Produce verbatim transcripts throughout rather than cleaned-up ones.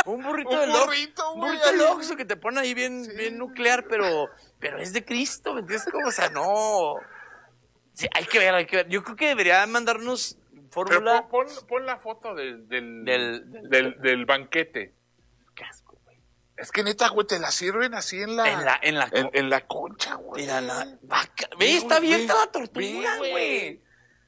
Un burrito un de Oxxo. burrito, Un güey, burrito de ahí. Oxxo que te pone ahí bien, Sí. bien nuclear, pero, pero es de Cristo, ¿me entiendes? Como, o sea, no. Sí, hay que ver, hay que ver. Yo creo que debería mandarnos Pero fórmula. pon, pon, pon la foto del, del, Del- del- del, del banquete. Qué asco, güey. Es que neta, güey, te la sirven así en la... En la, en la, en, en la concha, güey. Mira, la vaca. Ve, Ve, está güey, abierta ve, la tortuga, ve, güey. güey.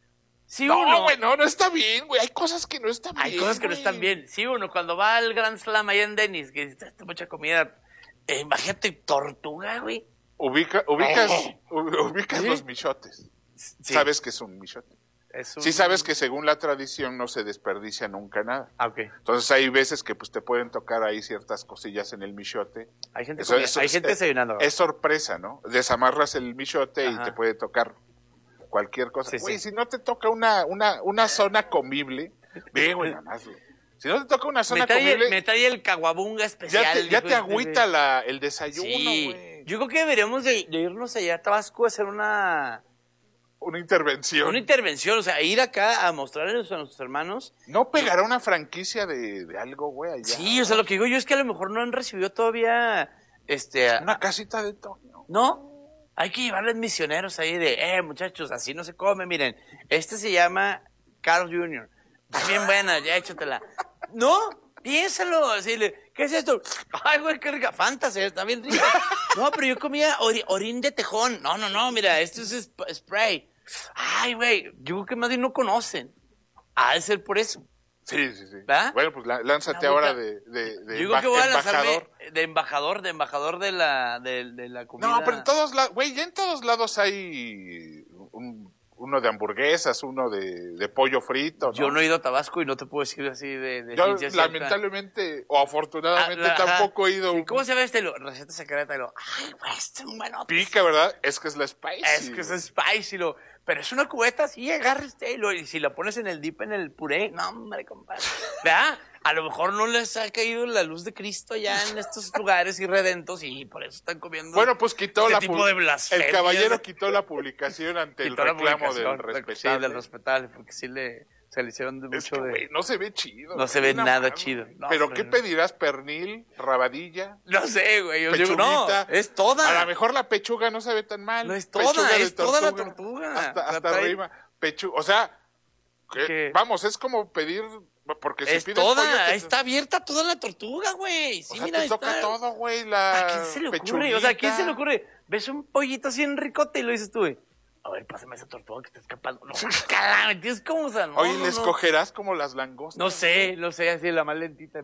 Sí, No, uno. güey, no, no está bien, güey. Hay cosas que no están bien. Hay cosas que no güey. están bien. Sí, uno, cuando va al Grand Slam allá en Dennis, que dice, "Esta mucha comida. Eh, imagínate, tortuga, güey. Ubica, ubicas Eh. u- ubicas ¿Sí? los michotes. Sí. Sabes que es un michote. Es un- Sí sabes que según la tradición no se desperdicia nunca nada. Ah, ok. Entonces hay veces que pues te pueden tocar ahí ciertas cosillas en el michote. Hay gente, Eso- comi- eso hay es- gente es- desayunando. Es sorpresa, ¿no? Desamarras el michote Ajá. y te puede tocar cualquier cosa. Sí, Güey, sí. si no te toca una, una, una zona comible, ve, güey, nada más, güey. Si no te toca una zona me, trae, comible, me trae el caguabunga especial. ya te, ya dijo te este agüita güey. la, el desayuno, Sí. güey. Yo creo que deberíamos de, de irnos allá a Tabasco a hacer una, Una intervención. una intervención. O sea, ir acá a mostrarles a nuestros hermanos. ¿No pegará una franquicia de, de algo, güey, allá? Sí, o sea, lo que digo yo es que a lo mejor no han recibido todavía, este... a- Una casita de Toño. ¿No? Hay que llevarles misioneros ahí de, eh, muchachos, así no se come, miren. Este se llama Carl junior Está bien buena, ya échatela. ¿No? Piénsalo, así le, ¿qué es esto? Ay, güey, qué rica. Fantasy, está bien rica. No, pero yo comía ori- orín de tejón. No, no, no, mira, esto es sp- spray. Ay, güey, yo creo que más bien no conocen. Ha de ser por eso. Sí, sí, sí. ¿verdad? Bueno, pues lá- lánzate Una ahora boca- de, de, de Yo creo que emba- voy a lanzarme embajador. de embajador, de embajador de la, de, de la comida. No, pero en todos lados, güey, ya en todos lados hay un- uno de hamburguesas, uno de, de pollo frito, ¿no? Yo no he ido a Tabasco y no te puedo decir así de, de Yo, ciencia cierta. lamentablemente, o afortunadamente, Ah, la- tampoco he ido. Sí, ¿cómo se llama este? Lo, receta secreta. Y lo, ay, güey, este es un bueno. Pica, ¿verdad? Es que es la spicy. Es que es spicy. Lo, pero es una cubeta así, agarra este. Y, lo, y si la pones en el dip, en el puré, no, hombre, compadre. ¿Verdad? A lo mejor no les ha caído la luz de Cristo ya en estos lugares irredentos y por eso están comiendo. Bueno, pues quitó este la tipo pu- de blasfemias. El caballero quitó la publicación ante Quitó el la reclamo publicación, del Sí, respetable. del respetable, porque sí le, se le hicieron de Es mucho que, de. güey, no se ve chido. No se güey, ve nada mames. chido. No, ¿Pero hombre, qué no. pedirás? ¿Pernil? ¿Rabadilla? No sé, güey. Yo digo, no, Pechuguita. es toda. A lo mejor la pechuga no se ve tan mal. No es toda, Pechuga de es toda la tortuga. Hasta, O sea, hasta trae- arriba. Pechu o sea, que- ¿Qué? vamos, es como pedir, porque si Es pides pollo, toda, te- está abierta toda la tortuga, güey. Sí, o sea, mira, te toca está- todo, güey, la ¿A quién se le ocurre? O sea, ¿a quién se le ocurre? Ves un pollito así en ricote y lo dices tú, güey. A ver, pásame esa tortuga que está escapando. No, carajo, ¿entiendes cómo? O sea, no, Oye, no, ¿le no. escogerás como las langostas? No sé, no sé, así la más lentita.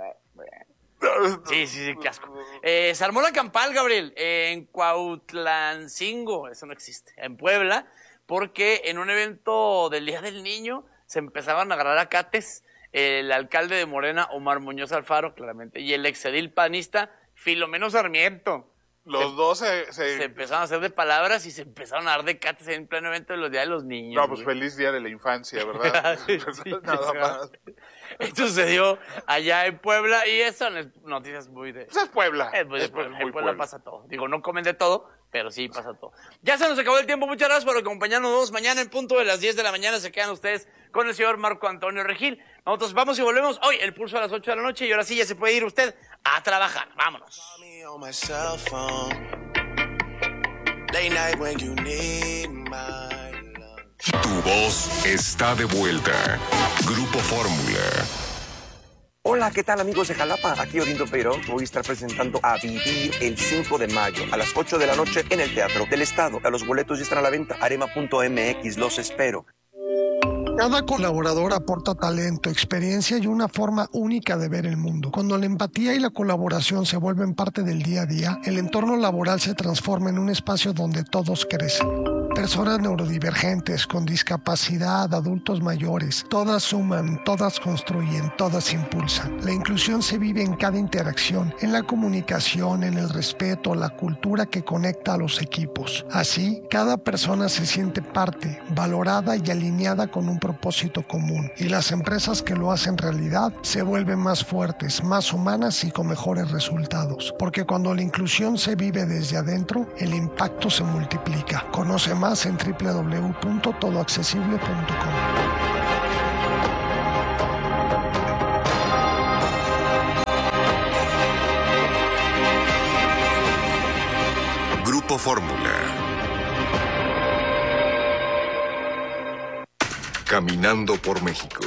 Sí, sí, sí, qué asco. Eh, se armó la campal, Gabriel, eh, en Cuautlancingo, eso no existe, en Puebla, porque en un evento del Día del Niño se empezaban a agarrar a cates el alcalde de Morena, Omar Muñoz Alfaro, claramente, y el exedil panista, Filomeno Sarmiento. Los se, dos se... se- Se empezaron a hacer de palabras y se empezaron a dar de cates en pleno evento de los Días de los Niños. No, pues güey. feliz día de la infancia, ¿verdad? Sí, Nada más. Esto sucedió allá en Puebla y eso son noticias muy de... Pues es Puebla. Es muy de Es Puebla. muy En Puebla Puebla. pasa todo. Digo, no comen de todo, pero sí pasa todo. Ya se nos acabó el tiempo. Muchas gracias por acompañarnos. Mañana en punto de las diez de la mañana se quedan ustedes con el señor Marco Antonio Regil. Nosotros vamos y volvemos hoy, el pulso a las ocho de la noche. Y ahora sí ya se puede ir usted a trabajar. Vámonos. On my cell phone, late night when you need my love. Tu voz está de vuelta. Grupo Fórmula. Hola, ¿qué tal amigos de Jalapa? Aquí Orindo Peirón. Voy a estar presentando A Vivir el cinco de mayo a las ocho de la noche en el Teatro del Estado. A los boletos ya están a la venta. Arema punto M X, los espero. Cada colaborador aporta talento, experiencia y una forma única de ver el mundo. Cuando la empatía y la colaboración se vuelven parte del día a día, el entorno laboral se transforma en un espacio donde todos crecen. Personas neurodivergentes, con discapacidad, adultos mayores, todas suman, todas construyen, todas impulsan. La inclusión se vive en cada interacción, en la comunicación, en el respeto, la cultura que conecta a los equipos. Así, cada persona se siente parte, valorada y alineada con un propósito común. Y las empresas que lo hacen realidad se vuelven más fuertes, más humanas y con mejores resultados. Porque cuando la inclusión se vive desde adentro, el impacto se multiplica. Conoce más en doble u doble u doble u punto todo accesible punto com. Grupo Fórmula. Caminando por México.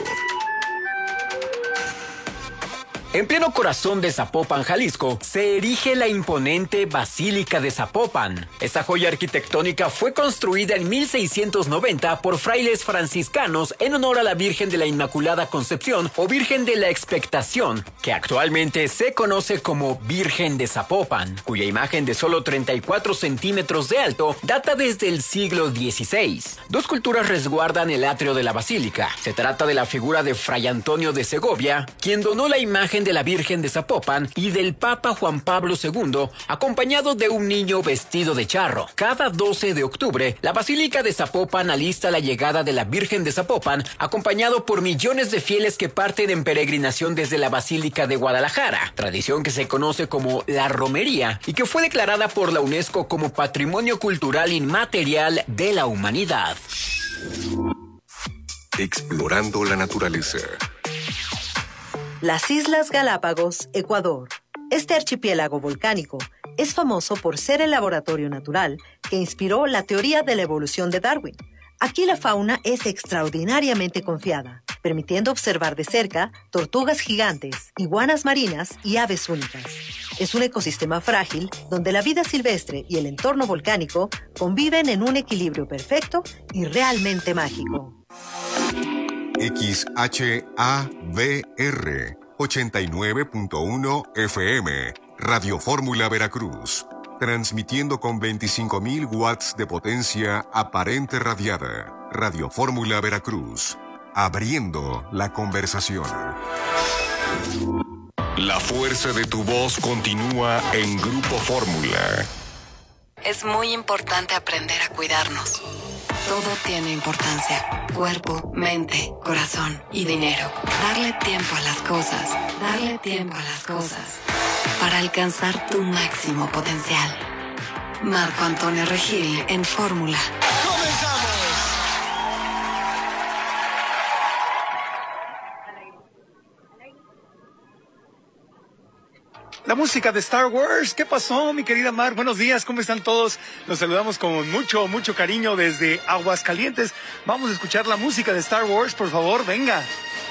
En pleno corazón de Zapopan, Jalisco, se erige la imponente Basílica de Zapopan. Esta joya arquitectónica fue construida en mil seiscientos noventa por frailes franciscanos en honor a la Virgen de la Inmaculada Concepción o Virgen de la Expectación, que actualmente se conoce como Virgen de Zapopan, cuya imagen de solo treinta y cuatro centímetros de alto data desde el siglo dieciséis. Dos culturas resguardan el atrio de la basílica. Se trata de la figura de Fray Antonio de Segovia, quien donó la imagen de la Virgen de Zapopan, y del Papa Juan Pablo segundo, acompañado de un niño vestido de charro. Cada doce de octubre, la Basílica de Zapopan alista la llegada de la Virgen de Zapopan, acompañado por millones de fieles que parten en peregrinación desde la Basílica de Guadalajara, tradición que se conoce como la romería y que fue declarada por la UNESCO como Patrimonio Cultural Inmaterial de la Humanidad. Explorando la naturaleza. Las Islas Galápagos, Ecuador. Este archipiélago volcánico es famoso por ser el laboratorio natural que inspiró la teoría de la evolución de Darwin. Aquí la fauna es extraordinariamente confiada, permitiendo observar de cerca tortugas gigantes, iguanas marinas y aves únicas. Es un ecosistema frágil donde la vida silvestre y el entorno volcánico conviven en un equilibrio perfecto y realmente mágico. X H A V R ochenta y nueve punto uno F M, Radio Fórmula Veracruz, transmitiendo con veinticinco mil watts de potencia aparente radiada. Radio Fórmula Veracruz, abriendo la conversación. La fuerza de tu voz continúa en Grupo Fórmula. Es muy importante aprender a cuidarnos. Todo tiene importancia. Cuerpo, mente, corazón y dinero. Darle tiempo a las cosas. Darle tiempo a las cosas. Para alcanzar tu máximo potencial. Marco Antonio Regil en Fórmula. ¡Comenzamos! La música de Star Wars. ¿Qué pasó, mi querida Mar? Buenos días, ¿cómo están todos? Los saludamos con mucho, mucho cariño desde Aguascalientes. Vamos a escuchar la música de Star Wars, por favor, venga.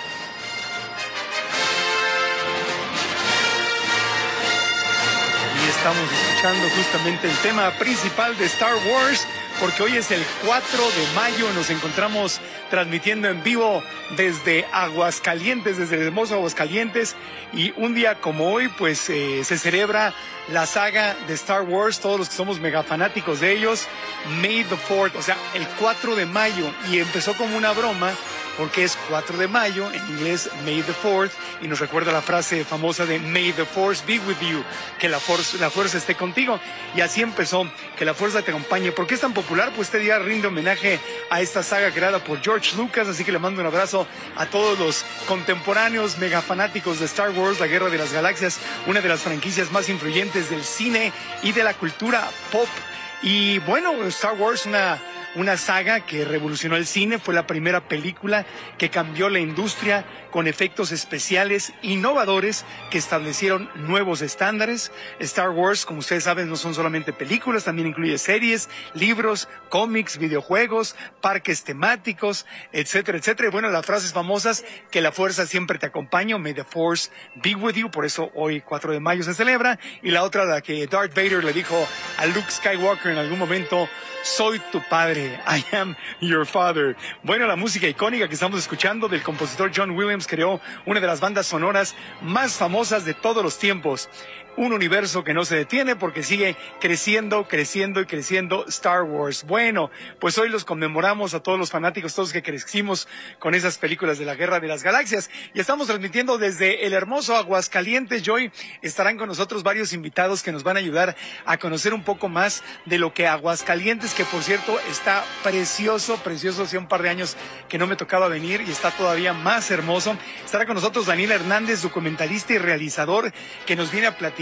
Y estamos escuchando justamente el tema principal de Star Wars, porque hoy es el cuatro de mayo, nos encontramos transmitiendo en vivo desde Aguascalientes, desde el hermoso Aguascalientes, y un día como hoy, pues eh, se celebra la saga de Star Wars, todos los que somos mega fanáticos de ellos, May the fourth, o sea, el cuatro de mayo, y empezó como una broma, porque es cuatro de mayo, en inglés May the fourth, y nos recuerda la frase famosa de May the Force be with you, que la, force, la fuerza esté contigo, y así empezó, que la fuerza te acompañe. ¿Por qué es tan popular? Pues este día rinde homenaje a esta saga creada por George Lucas, así que le mando un abrazo a todos los contemporáneos mega fanáticos de Star Wars, la Guerra de las Galaxias, una de las franquicias más influyentes del cine y de la cultura pop. Y bueno, Star Wars, una... Una saga que revolucionó el cine, fue la primera película que cambió la industria con efectos especiales innovadores que establecieron nuevos estándares. Star Wars, como ustedes saben, no son solamente películas, también incluye series, libros, cómics, videojuegos, parques temáticos, etcétera, etcétera. Y bueno, las frases famosas, que la fuerza siempre te acompaña, May the Force be with you, por eso hoy cuatro de mayo se celebra. Y la otra, la que Darth Vader le dijo a Luke Skywalker en algún momento: soy tu padre, I am your father. Bueno, la música icónica que estamos escuchando del compositor John Williams creó una de las bandas sonoras más famosas de todos los tiempos. Un universo que no se detiene porque sigue creciendo, creciendo y creciendo Star Wars. Bueno, pues hoy los conmemoramos a todos los fanáticos, todos que crecimos con esas películas de la Guerra de las Galaxias. Y estamos transmitiendo desde el hermoso Aguascalientes. Y hoy estarán con nosotros varios invitados que nos van a ayudar a conocer un poco más de lo que Aguascalientes, que por cierto está precioso, precioso. Hace un par de años que no me tocaba venir y está todavía más hermoso. Estará con nosotros Daniel Hernández, documentalista y realizador, que nos viene a platicar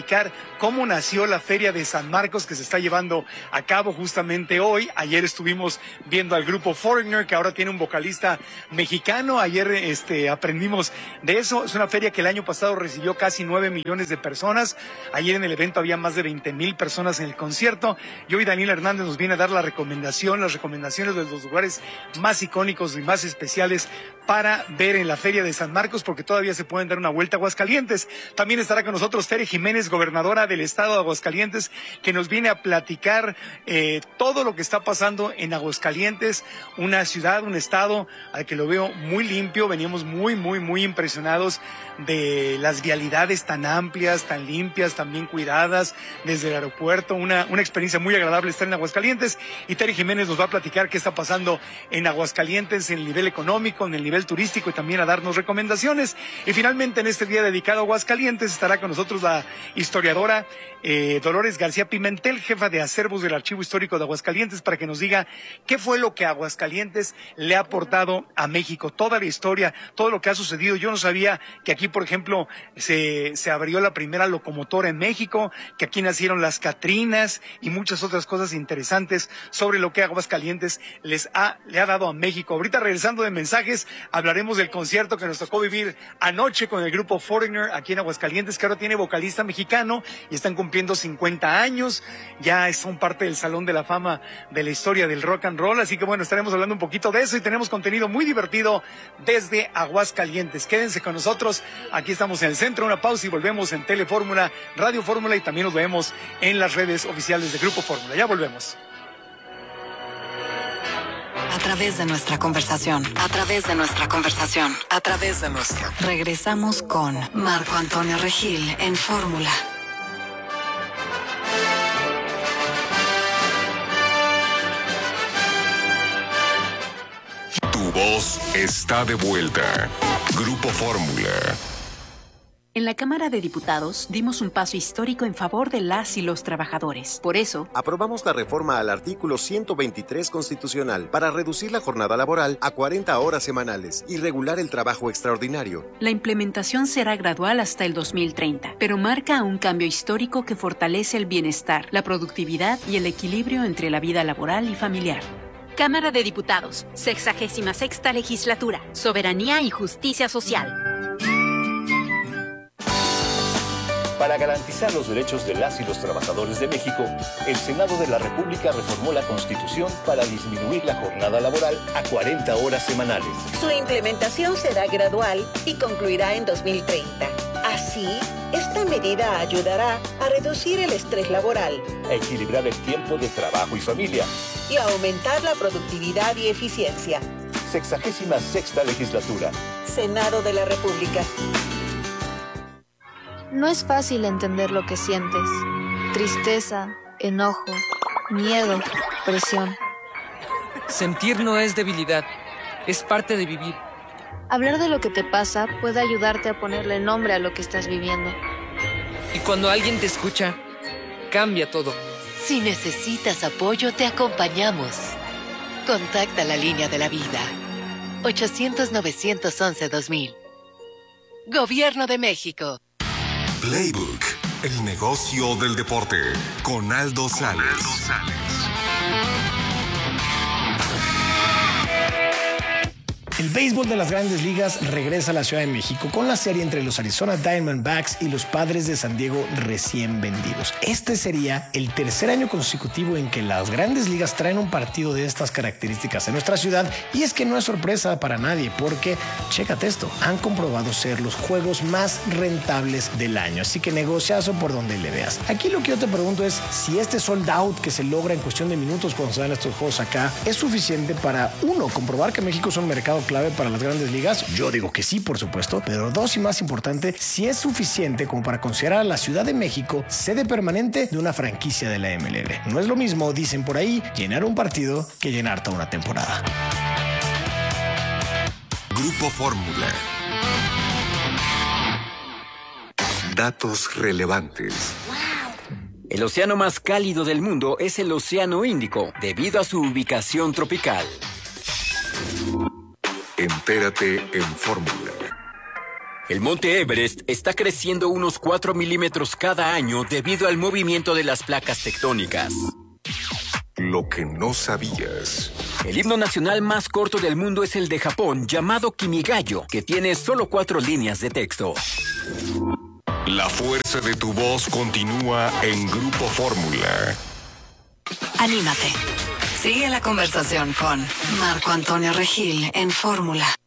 platicar cómo nació la Feria de San Marcos que se está llevando a cabo justamente hoy. Ayer estuvimos viendo al grupo Foreigner, que ahora tiene un vocalista mexicano. Ayer este, aprendimos de eso. Es una feria que el año pasado recibió casi nueve millones de personas. Ayer en el evento había más de veinte mil personas en el concierto. Y hoy Daniel Hernández nos viene a dar la recomendación, las recomendaciones de los lugares más icónicos y más especiales para ver en la Feria de San Marcos, porque todavía se pueden dar una vuelta a Aguascalientes. También estará con nosotros Tere Jiménez, gobernadora del estado de Aguascalientes, que nos viene a platicar eh, todo lo que está pasando en Aguascalientes, una ciudad, un estado al que lo veo muy limpio. Veníamos muy, muy, muy impresionados de las vialidades tan amplias, tan limpias, tan bien cuidadas desde el aeropuerto. Una, una experiencia muy agradable estar en Aguascalientes. Y Tere Jiménez nos va a platicar qué está pasando en Aguascalientes, en el nivel económico, en el nivel turístico, y también a darnos recomendaciones. Y finalmente, en este día dedicado a Aguascalientes, estará con nosotros la historiadora eh, Dolores García Pimentel, jefa de acervos del Archivo Histórico de Aguascalientes, para que nos diga qué fue lo que Aguascalientes le ha aportado a México, toda la historia, todo lo que ha sucedido. Yo no sabía que aquí, por ejemplo, se, se abrió la primera locomotora en México, que aquí nacieron las Catrinas y muchas otras cosas interesantes sobre lo que Aguascalientes les ha, le ha dado a México. Ahorita, regresando de mensajes, hablaremos del concierto que nos tocó vivir anoche con el grupo Foreigner aquí en Aguascalientes, que ahora tiene vocalista mexicano y están cumpliendo cincuenta años. Ya son parte del Salón de la Fama de la historia del rock and roll. Así que bueno, estaremos hablando un poquito de eso y tenemos contenido muy divertido desde Aguascalientes. Quédense con nosotros. Aquí estamos en el centro. Una pausa y volvemos en Telefórmula, Radio Fórmula, y también nos vemos en las redes oficiales de Grupo Fórmula. Ya volvemos. A través de nuestra conversación, a través de nuestra conversación, a través de nuestra... Regresamos con Marco Antonio Regil en Fórmula. Tu voz está de vuelta. Grupo Fórmula. En la Cámara de Diputados dimos un paso histórico en favor de las y los trabajadores. Por eso, aprobamos la reforma al artículo ciento veintitrés constitucional para reducir la jornada laboral a cuarenta horas semanales y regular el trabajo extraordinario. La implementación será gradual hasta el dos mil treinta, pero marca un cambio histórico que fortalece el bienestar, la productividad y el equilibrio entre la vida laboral y familiar. Cámara de Diputados, sexagésima sexta legislatura, Soberanía y Justicia Social. Para garantizar los derechos de las y los trabajadores de México, el Senado de la República reformó la Constitución para disminuir la jornada laboral a cuarenta horas semanales. Su implementación será gradual y concluirá en dos mil treinta. Así, esta medida ayudará a reducir el estrés laboral, a equilibrar el tiempo de trabajo y familia y a aumentar la productividad y eficiencia. Sexagésima sexta legislatura. Senado de la República. No es fácil entender lo que sientes. Tristeza, enojo, miedo, presión. Sentir no es debilidad, es parte de vivir. Hablar de lo que te pasa puede ayudarte a ponerle nombre a lo que estás viviendo. Y cuando alguien te escucha, cambia todo. Si necesitas apoyo, te acompañamos. Contacta la línea de la vida. ochocientos, novecientos once, dos mil. Gobierno de México. Playbook, el negocio del deporte, con Aldo Sales. El béisbol de las Grandes Ligas regresa a la Ciudad de México con la serie entre los Arizona Diamondbacks y los Padres de San Diego recién vendidos. Este sería el tercer año consecutivo en que las Grandes Ligas traen un partido de estas características en nuestra ciudad, y es que no es sorpresa para nadie porque, chécate esto, han comprobado ser los juegos más rentables del año, así que negociazo por donde le veas. Aquí lo que yo te pregunto es si este sold out que se logra en cuestión de minutos cuando se dan estos juegos acá es suficiente para, uno, comprobar que México es un mercado clave para las Grandes Ligas. Yo digo que sí, por supuesto, pero dos, y más importante, si es suficiente como para considerar a la Ciudad de México sede permanente de una franquicia de la M L B. No es lo mismo, dicen por ahí, llenar un partido que llenar toda una temporada. Grupo Fórmula. Datos relevantes. El océano más cálido del mundo es el Océano Índico, debido a su ubicación tropical. Entérate en Fórmula. El monte Everest está creciendo unos cuatro milímetros cada año debido al movimiento de las placas tectónicas. Lo que no sabías. El himno nacional más corto del mundo es el de Japón, llamado Kimigayo, que tiene solo cuatro líneas de texto. La fuerza de tu voz continúa en Grupo Fórmula. Anímate. Sigue la conversación con Marco Antonio Regil en Fórmula.